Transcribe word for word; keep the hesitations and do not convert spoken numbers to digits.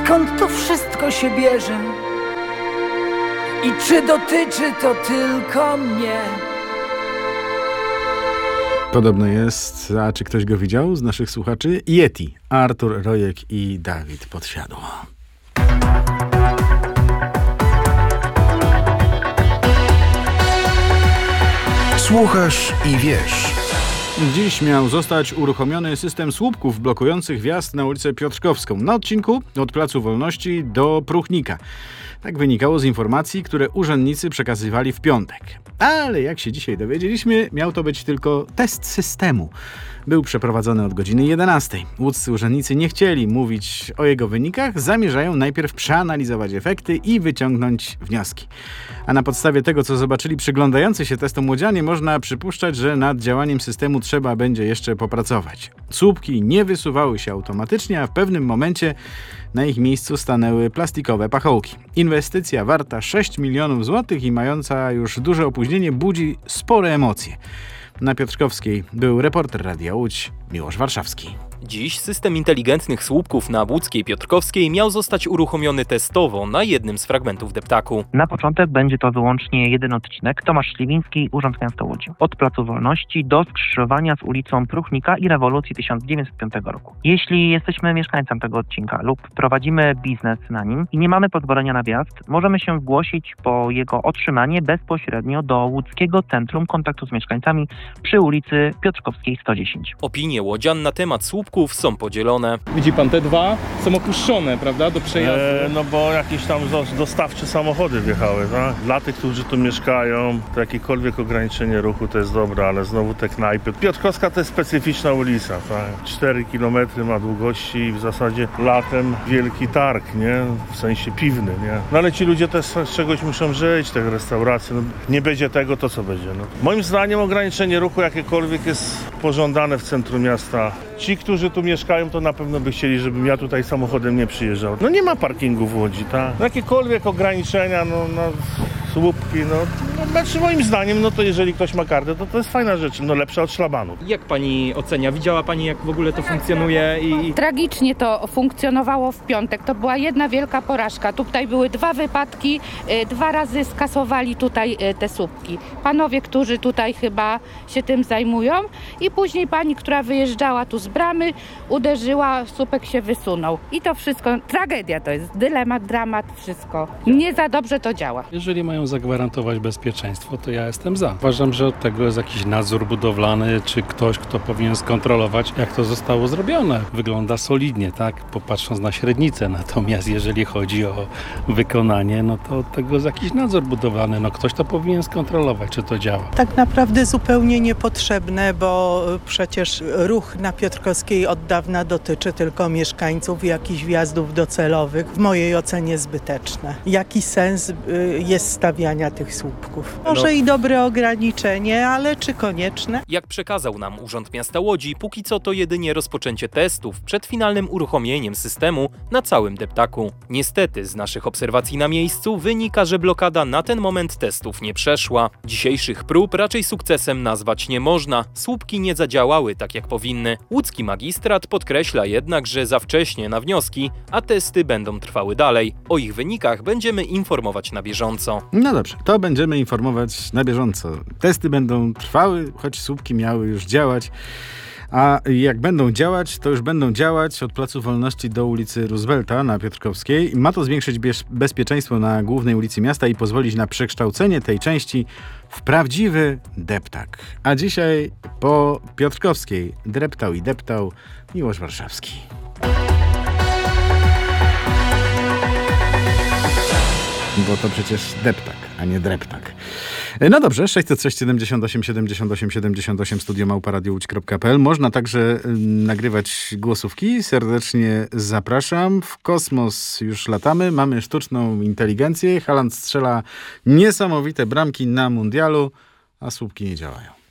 skąd to wszystko się bierze i czy dotyczy to tylko mnie. Podobno jest, a czy ktoś go widział z naszych słuchaczy? Yeti, Artur Rojek i Dawid Podsiadło. Słuchasz i wiesz. Dziś miał zostać uruchomiony system słupków blokujących wjazd na ulicę Piotrkowską na odcinku od Placu Wolności do Pruchnika. Tak wynikało z informacji, które urzędnicy przekazywali w piątek. Ale jak się dzisiaj dowiedzieliśmy, miał to być tylko test systemu. Był przeprowadzony od godziny jedenastej. Łódzcy urzędnicy nie chcieli mówić o jego wynikach, zamierzają najpierw przeanalizować efekty i wyciągnąć wnioski. A na podstawie tego, co zobaczyli przyglądający się testom łodzianie, można przypuszczać, że nad działaniem systemu trzeba będzie jeszcze popracować. Słupki nie wysuwały się automatycznie, a w pewnym momencie na ich miejscu stanęły plastikowe pachołki. Inwestycja warta sześć milionów złotych i mająca już duże opóźnienie budzi spore emocje. Na Piotrkowskiej był reporter Radia Łódź Miłosz Warszawski. Dziś system inteligentnych słupków na Łódzkiej Piotrkowskiej miał zostać uruchomiony testowo na jednym z fragmentów deptaku. Na początek będzie to wyłącznie jeden odcinek. Tomasz Śliwiński, Urząd Miasta Łodzi. Od Placu Wolności do skrzyżowania z ulicą Pruchnika i Rewolucji tysiąc dziewięćset piątego roku. Jeśli jesteśmy mieszkańcem tego odcinka lub prowadzimy biznes na nim i nie mamy pozwolenia na wjazd, możemy się zgłosić po jego otrzymanie bezpośrednio do Łódzkiego Centrum Kontaktu z Mieszkańcami przy ulicy Piotrkowskiej sto dziesięć. Opinie łodzian na temat słupków są podzielone. Widzi pan, te dwa są opuszczone, prawda, do przejazdu? E, no bo jakieś tam dostawcze samochody wjechały, tak? Dla tych, którzy tu mieszkają, to jakiekolwiek ograniczenie ruchu to jest dobre, ale znowu te knajpy. Piotrkowska to jest specyficzna ulica, tak? cztery kilometry ma długości i w zasadzie latem wielki targ, nie? W sensie piwny, nie? No ale ci ludzie też z czegoś muszą żyć, te restauracje. No, nie będzie tego, to co będzie. No. Moim zdaniem ograniczenie ruchu jakiekolwiek jest pożądane w centrum miasta. Ci, którzy tu mieszkają, to na pewno by chcieli, żebym ja tutaj samochodem nie przyjeżdżał. No nie ma parkingu w Łodzi, tak? No, jakiekolwiek ograniczenia, no, no słupki, no, no znaczy moim zdaniem, no to jeżeli ktoś ma kartę, to to jest fajna rzecz, no lepsza od szlabanu. Jak pani ocenia? Widziała pani, jak w ogóle to funkcjonuje? I Tragicznie to funkcjonowało w piątek. To była jedna wielka porażka. Tutaj były dwa wypadki, dwa razy skasowali tutaj te słupki. Panowie, którzy tutaj chyba się tym zajmują i później pani, która wyjeżdżała tu z bramy, uderzyła, słupek się wysunął. I to wszystko, tragedia to jest, dylemat, dramat, wszystko. Nie za dobrze to działa. Jeżeli mają zagwarantować bezpieczeństwo, to ja jestem za. Uważam, że od tego jest jakiś nadzór budowlany, czy ktoś, kto powinien skontrolować, jak to zostało zrobione. Wygląda solidnie, tak? Popatrząc na średnicę. Natomiast jeżeli chodzi o wykonanie, no to od tego jest jakiś nadzór budowlany. No ktoś to powinien skontrolować, czy to działa. Tak naprawdę zupełnie niepotrzebne, bo przecież ruch na Piotrkowskiej od dawna dotyczy tylko mieszkańców i jakichś wjazdów docelowych. W mojej ocenie zbyteczne. Jaki sens jest stawiania tych słupków? Może no. i dobre ograniczenie, ale czy konieczne? Jak przekazał nam Urząd Miasta Łodzi, póki co to jedynie rozpoczęcie testów przed finalnym uruchomieniem systemu na całym deptaku. Niestety z naszych obserwacji na miejscu wynika, że blokada na ten moment testów nie przeszła. Dzisiejszych prób raczej sukcesem nazwać nie można. Słupki nie zadziałały tak jak powinny. Łódzki magistrat podkreśla jednak, że za wcześnie na wnioski, a testy będą trwały dalej. O ich wynikach będziemy informować na bieżąco. No dobrze, to będziemy informować na bieżąco. Testy będą trwały, choć słupki miały już działać. A jak będą działać, to już będą działać od Placu Wolności do ulicy Roosevelta na Piotrkowskiej. Ma to zwiększyć bez- bezpieczeństwo na głównej ulicy miasta i pozwolić na przekształcenie tej części w prawdziwy deptak. A dzisiaj po Piotrkowskiej dreptał i deptał Miłosz Warszawski. Bo to przecież deptak, a nie dreptak. No dobrze, sześćset sześć siedemdziesiąt osiem siedemdziesiąt osiem siedemdziesiąt osiem studio małpa radio łódź kropka pe el. Można także y, nagrywać głosówki. Serdecznie zapraszam. W kosmos już latamy. Mamy sztuczną inteligencję. Haaland strzela niesamowite bramki na mundialu, a słupki nie działają.